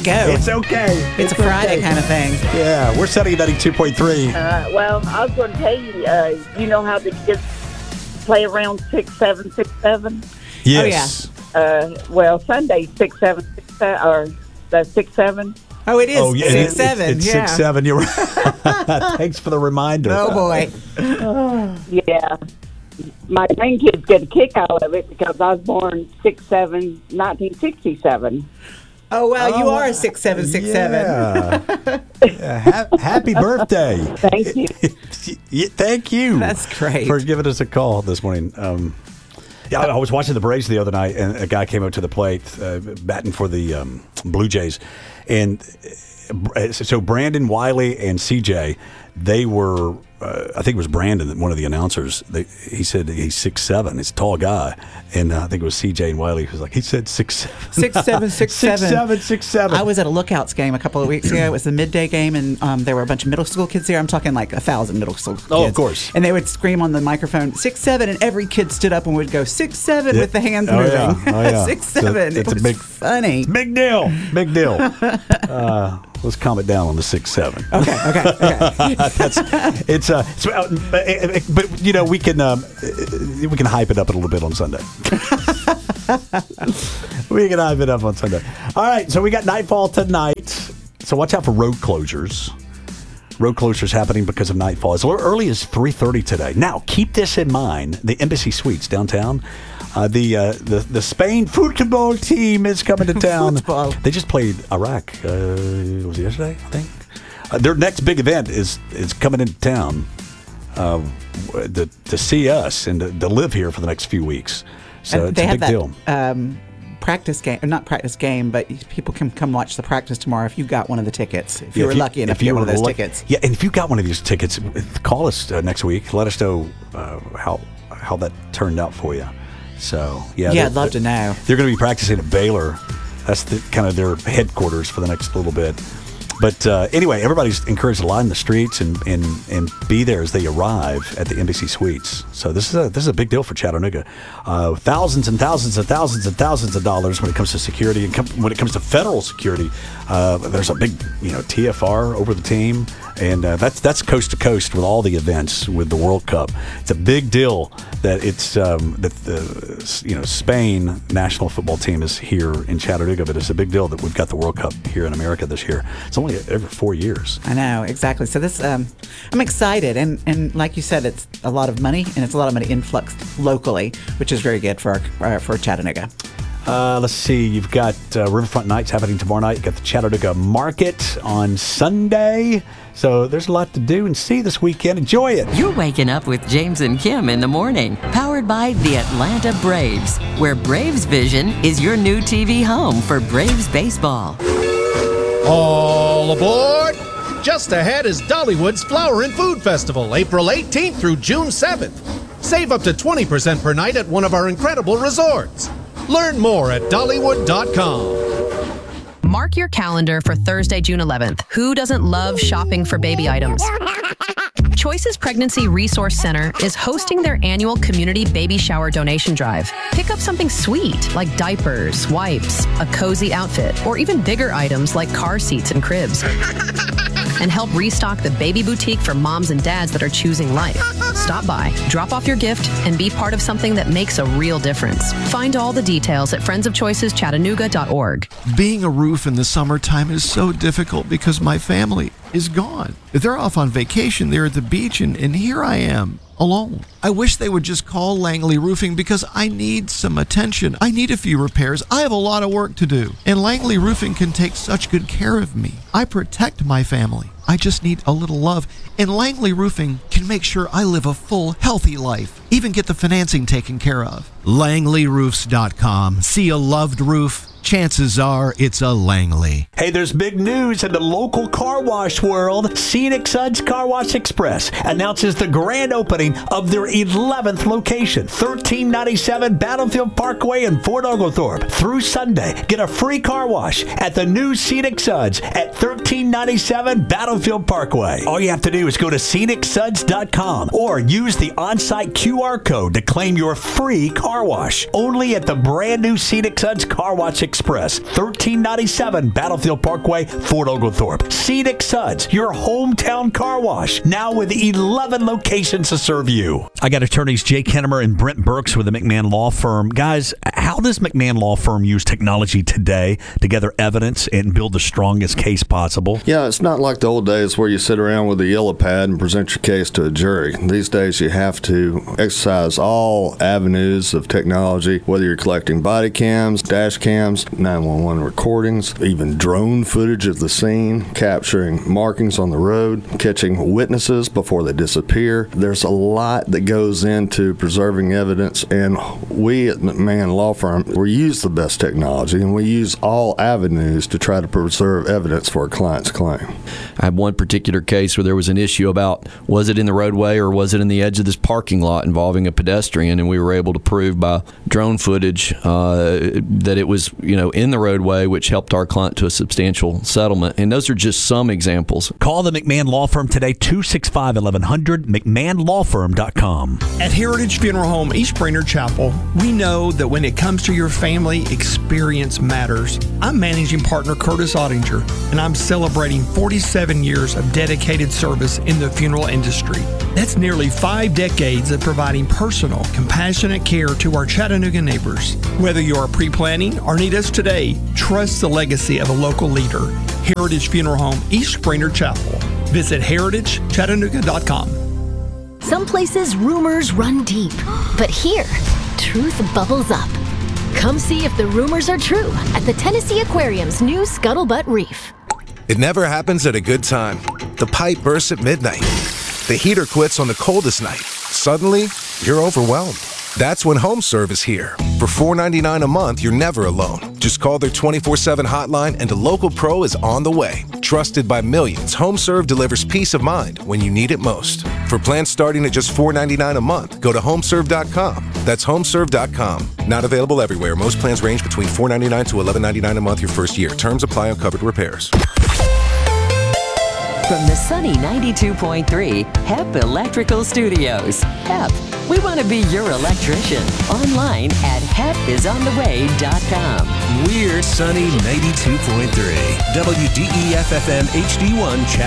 go. It's okay. It's a Friday kind of thing. Yeah, we're setting 92.3. Well, I was going to tell you, you know how the kids play around 6-7, 6-7? Yes. Well, Sunday's 6-7, 6-7, or the 6-7. Oh, it is 6-7. It's yeah. 6-7. You're right. Thanks for the reminder. Oh, boy. Yeah. My grandkids get a kick out of it because I was born 6-7, 1967. Oh, well, you are a 6'7", 6'7". Yeah. Happy birthday. Thank you. Thank you. That's great. For giving us a call this morning. Yeah, I was watching the Braves the other night, and a guy came up to the plate batting for the Blue Jays. And so Brandon, Wiley, and CJ, they were, I think it was Brandon, one of the announcers. He said he's 6'7". He's a tall guy. And I think it was CJ and Wiley who was like, he said 6'7". 6'7", 6'7". 6'7". I was at a Lookouts game a couple of weeks ago. It was the midday game, and there were a bunch of middle school kids there. I'm talking like 1,000 middle school kids. Oh, of course. And they would scream on the microphone, 6'7", and every kid stood up and would go, 6'7", with the hands moving. Yeah. Oh, yeah. 6'7". It was funny. Big deal. Big deal. Let's calm it down on the 6'7". Okay. But you know we can hype it up a little bit on Sunday. We can hype it up on Sunday. All right, so we got nightfall tonight. So watch out for road closures. Road closures happening because of nightfall as early as 3:30 today. Now keep this in mind: the Embassy Suites downtown. The Spain football team is coming to town. Football. They just played Iraq. Was it yesterday? I think their next big event is coming into town to see us and to live here for the next few weeks. So And it's a big deal. Practice game, or not practice game, but people can come watch the practice tomorrow if you got one of the tickets. If you were lucky enough to get one of those tickets. Yeah, and if you got one of these tickets, call us next week. Let us know how that turned out for you. So yeah, I'd love to know. They're going to be practicing at Baylor. That's kind of their headquarters for the next little bit. But anyway, everybody's encouraged to line the streets and be there as they arrive at the Embassy Suites. So this is a big deal for Chattanooga. Thousands and thousands and thousands and thousands of dollars when it comes to security and when it comes to federal security. There's a big TFR over the team, and that's coast to coast with all the events with the World Cup. It's a big deal that it's that the Spain national football team is here in Chattanooga, but it's a big deal that we've got the World Cup here in America this year. It's only every 4 years. I know, exactly. So this, I'm excited, and like you said, it's a lot of money, and it's a lot of money influx locally, which is very good for Chattanooga. Let's see. You've got Riverfront Nights happening tomorrow night. You've got the Chattanooga Market on Sunday. So there's a lot to do and see this weekend. Enjoy it. You're waking up with James and Kim in the morning, powered by the Atlanta Braves, where Braves Vision is your new TV home for Braves baseball. All aboard! Just ahead is Dollywood's Flower and Food Festival, April 18th through June 7th. Save up to 20% per night at one of our incredible resorts. Learn more at Dollywood.com. Mark your calendar for Thursday, June 11th. Who doesn't love shopping for baby items? Choices Pregnancy Resource Center is hosting their annual community baby shower donation drive. Pick up something sweet like diapers, wipes, a cozy outfit, or even bigger items like car seats and cribs. And help restock the baby boutique for moms and dads that are choosing life. Stop by, drop off your gift, and be part of something that makes a real difference. Find all the details at friendsofchoiceschattanooga.org. Being a roof in the summertime is so difficult because my family is gone. They're off on vacation. They're at the beach, and here I am, alone. I wish they would just call Langley Roofing because I need some attention. I need a few repairs. I have a lot of work to do. And Langley Roofing can take such good care of me. I protect my family. I just need a little love. And Langley Roofing can make sure I live a full, healthy life. Even get the financing taken care of. LangleyRoofs.com. See a loved roof? Chances are it's a Langley. Hey, there's big news in the local car wash world. Scenic Suds Car Wash Express announces the grand opening of their 11th location, 1397 Battlefield Parkway in Fort Oglethorpe. Through Sunday, get a free car wash at the new Scenic Suds at 1397 Battlefield Parkway. All you have to do is go to scenicsuds.com or use the on-site QR code to claim your free car wash. Only at the brand new Scenic Suds Car Wash Express Express, 1397 Battlefield Parkway, Fort Oglethorpe. Scenic Suds, your hometown car wash, now with 11 locations to serve you. I got attorneys Jake Hennemer and Brent Burks with the McMahon Law Firm. Guys, how does McMahon Law Firm use technology today to gather evidence and build the strongest case possible? Yeah, it's not like the old days where you sit around with a yellow pad and present your case to a jury. These days you have to exercise all avenues of technology, whether you're collecting body cams, dash cams, 911 recordings, even drone footage of the scene, capturing markings on the road, catching witnesses before they disappear. There's a lot that goes into preserving evidence, and we at McMahon Law Firm, we use the best technology, and we use all avenues to try to preserve evidence for a client's claim. I had one particular case where there was an issue about was it in the roadway or was it in the edge of this parking lot involving a pedestrian, and we were able to prove by drone footage that it was in the roadway, which helped our client to a substantial settlement. And those are just some examples. Call the McMahon Law Firm today, 265-1100, McMahonLawFirm.com. At Heritage Funeral Home East Brainerd Chapel, we know that when it comes to your family, experience matters. I'm managing partner Curtis Ottinger, and I'm celebrating 47 years of dedicated service in the funeral industry. That's nearly 5 decades of providing personal, compassionate care to our Chattanooga neighbors. Whether you are pre-planning or need us today, trust the legacy of a local leader. Heritage Funeral Home East Brainerd Chapel. Visit heritagechattanooga.com. Some places rumors run deep, but here, truth bubbles up. Come see if the rumors are true at the Tennessee Aquarium's new Scuttlebutt Reef. It never happens at a good time. The pipe bursts at midnight. The heater quits on the coldest night. Suddenly, you're overwhelmed. That's when HomeServe is here. For $4.99 a month, you're never alone. Just call their 24/7 hotline and a local pro is on the way. Trusted by millions, HomeServe delivers peace of mind when you need it most. For plans starting at just $4.99 a month, go to HomeServe.com. That's HomeServe.com. Not available everywhere. Most plans range between $4.99 to $11.99 a month your first year. Terms apply on covered repairs. From the sunny 92.3 HEP Electrical Studios. HEP, we want to be your electrician. Online at hepisontheway.com. We're sunny 92.3 WDEF FM HD1